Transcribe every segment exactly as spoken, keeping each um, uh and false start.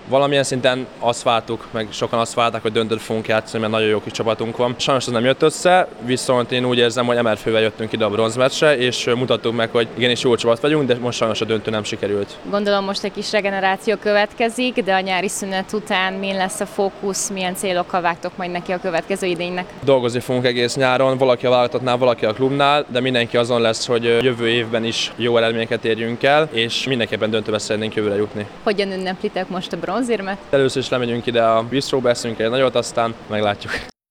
Valamilyen szinten azt vártuk, meg sokan azt várták, hogy döntőt fogunk játszani, mert nagyon jó kis csapatunk van. Sajnos ez nem jött össze, viszont én úgy érzem, hogy emelfővel jöttünk ide a bronzmeccsre, és mutattuk meg, hogy igenis jó csapat vagyunk, de most sajnos a döntő nem sikerült. Gondolom most egy kis regeneráció következik, de a nyári szünet után mi lesz a fókusz, milyen célokkal vágtok majd neki a következő idénynek? Dolgozni fogunk egész nyáron, valaki a válogatottnál, valaki a klubnál, de mindenki azon lesz, hogy jövő évben is jó eredményeket érjünk el, és mindenképpen döntőbe szeretnénk jövőre jutni. Hogyan ünneplitek most a bronzérmet? Először is lemegyünk ide a bistróba, eszünk egy nagyot, aztán meglátjuk.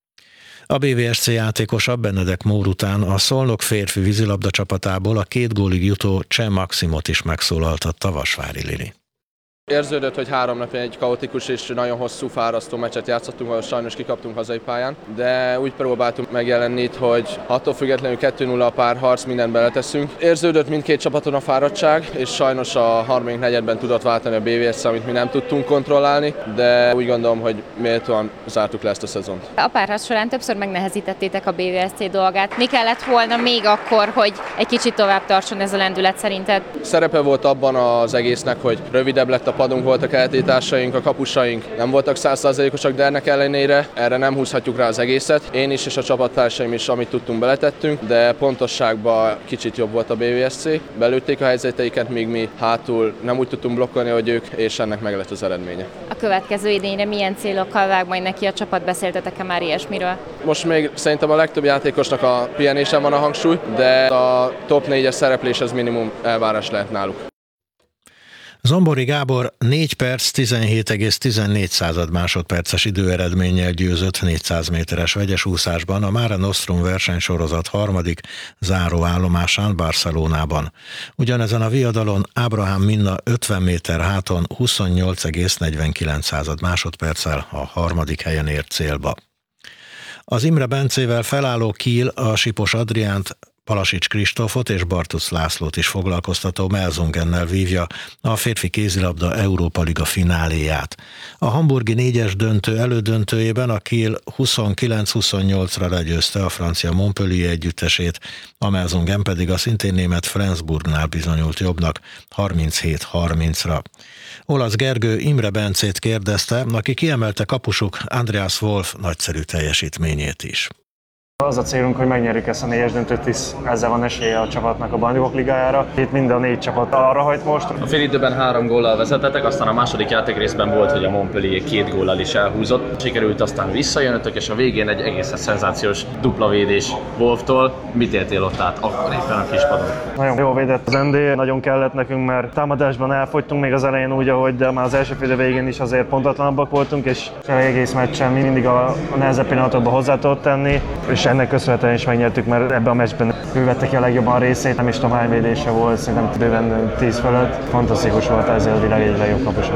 A bé vé es cé játékosa Benedek Mór után a Szolnok férfi vízilabda csapatából a két gólig jutó Cseh Maximot is megszólaltatta Vasvári Lili. Érződött, hogy három napja egy kaotikus és nagyon hosszú, fárasztó meccset játszottunk, ahol sajnos kikaptunk hazai pályán, de úgy próbáltunk megjelenni itt, hogy attól függetlenül kettő nulla a párharc, mindent beleteszünk. Érződött mindkét csapaton a fáradtság, és sajnos a harmadik negyedben tudott váltani a bé vé es cé, amit mi nem tudtunk kontrollálni, de úgy gondolom, hogy méltóan zártuk le ezt a szezont. A párharc során többször megnehezítettétek a bé vé es cé dolgát. Mi kellett volna még akkor, hogy egy kicsit tovább tartson ez a lendület szerinted? Szerepe volt abban az egésznek, hogy rövidebb lett a padunk, voltak eltiltásaink, a kapusaink nem voltak száz százalékosak, de ennek ellenére erre nem húzhatjuk rá az egészet. Én is és a csapattársaim is, amit tudtunk, beletettünk, de pontosságban kicsit jobb volt a bé vé es cé. Belőtték a helyzeteiket, míg mi hátul nem úgy tudtunk blokkolni, hogy ők, és ennek meg lett az eredménye. A következő idényre milyen célokkal vág majd neki a csapat? Beszéltetek-e már ilyesmiről? Most még szerintem a legtöbb játékosnak a pihenésen van a hangsúly, de a top négyes szereplés az minimum elvárás lehet náluk. Zombori Gábor négy perc tizenhét egész tizennégy másodperces időeredménnyel győzött négyszáz méteres vegyes úszásban a Mare Nostrum versenysorozat harmadik záróállomásán Barcelonában. Ugyanezen a viadalon Ábrahám Minna ötven méter háton huszonnyolc egész negyvenkilenc másodperccel a harmadik helyen ért célba. Az Imre Bencével felálló Kiel a Sipos Adriánt, Palasics Kristófot és Bartusz Lászlót is foglalkoztató Melzungennel vívja a férfi kézilabda Európa Liga fináléját. A hamburgi négyes döntő elődöntőjében a Kiel huszonkilenc huszonnyolcra legyőzte a francia Montpellier együttesét, a Melzungen pedig a szintén német Flensburgnál bizonyult jobbnak harminchét harmincra. Olasz Gergő Imre Bencét kérdezte, aki kiemelte kapusuk Andreas Wolf nagyszerű teljesítményét is. Az a célunk, hogy megnyerjük ezt a négyes döntőt, hisz ezzel van esélye a csapatnak a Bajnokok Ligájára. Itt mind a négy csapat arra hajt most. A fél időben három góllal vezetetek, aztán a második játékrészben volt, hogy a Montpellier két góllal is elhúzott. Sikerült aztán visszajönötök, és a végén egy egészen szenzációs dupla védés Wolftól. Mit éltél ott át akkor éppen a kispadon? Nagyon jól védett az en dé, nagyon kellett nekünk, mert támadásban elfogytunk még az elején úgy, ahogy, de már az első fél végén is azért pontatlanabbak voltunk, és egész meccsen mi mindig a, a nehezebb pillanatokban hozzá tudott tenni, és ennek köszönhetően is megnyertük, mert ebben a meccsben ő vette ki a legjobban a részét, nem is tudom hány védése volt, szerintem bőven tíz fölött. Fantasztikus volt, ezzel a világ egyik legjobb kapusa.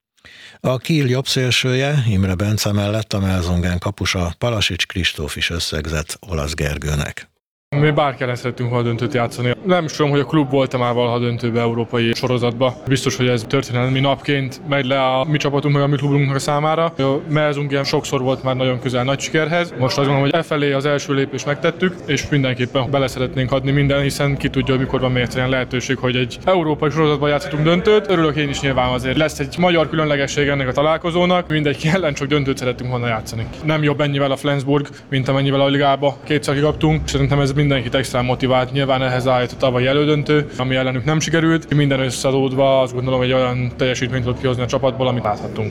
A Kiel jobb szélsője, Imre Bence mellett a Melzungen kapusa Palasics Kristóf is összegzett Olasz Gergőnek. Mi bárki ellen szerettünk volna döntőt játszani. Nem is tudom, hogy a klub volt-e már valaha döntőbe európai sorozatba. Biztos, hogy ez történelmi napként megy le a mi csapatunk meg a mi klubunknak számára. A Melzungen sokszor volt már nagyon közel nagy sikerhez. Most azt gondolom, hogy e felé az első lépést megtettük, és mindenképpen bele szeretnénk adni minden, hiszen ki tudja, hogy mikor van még egyszerűen lehetőség, hogy egy európai sorozatban játszhatunk döntőt. Örülök én is, nyilván azért lesz egy magyar különlegesség ennek a találkozónak. Mindenki ellen csak döntőt szeretünk volna játszani. Nem jobb ennyivel a Flensburg, mint amennyivel a ligába kétszer kikaptunk. Szerintem ez mindenkit extra motivált, nyilván ehhez állt a tavalyi elődöntő, ami ellenük nem sikerült. Minden összeadódva azt gondolom, hogy olyan teljesítményt tudott kihozni a csapatból, amit láthattunk.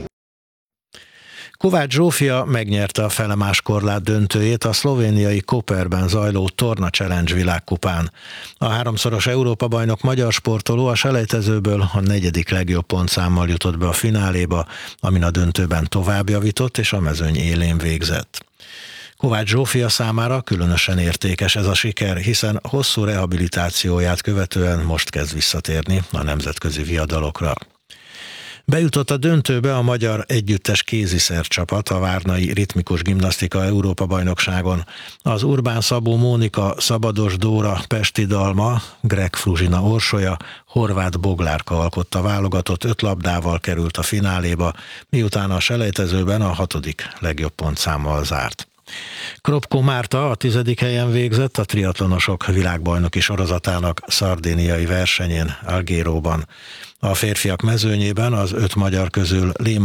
Kovács Zsófia megnyerte a felemás korlát döntőjét a szlovéniai Koperben zajló Torna Challenge világkupán. A háromszoros Európa-bajnok magyar sportoló a selejtezőből a negyedik legjobb pontszámmal jutott be a fináléba, amin a döntőben továbbjavított és a mezőny élén végzett. Kovács Zsófia számára különösen értékes ez a siker, hiszen hosszú rehabilitációját követően most kezd visszatérni a nemzetközi viadalokra. Bejutott a döntőbe a magyar együttes kéziszer csapat a Várnai Ritmikus Gimnasztika Európa-bajnokságon. Az Urbán Szabó Mónika, Szabados Dóra Pesti Dalma, Greg Fruzsina Orsolya, Horváth Boglárka alkotta válogatott öt labdával került a fináléba, miután a selejtezőben a hatodik legjobb pontszámmal zárt. Kropko Márta a tizedik helyen végzett a triatlonosok világbajnoki sorozatának szardéniai versenyén Algéróban. A férfiak mezőnyében az öt magyar közül Léma